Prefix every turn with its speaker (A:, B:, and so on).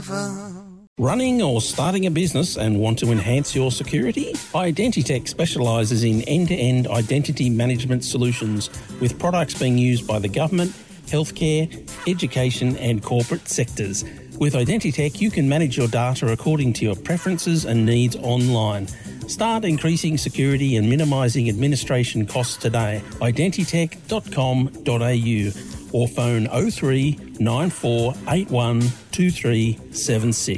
A: forever.
B: Running or starting a business and want to enhance your security? Identitech specialises in end-to-end identity management solutions with products being used by the government, healthcare, education and corporate sectors. With Identitech, you can manage your data according to your preferences and needs online. Start increasing security and minimising administration costs today. Identitech.com.au or phone 03 9481 2376.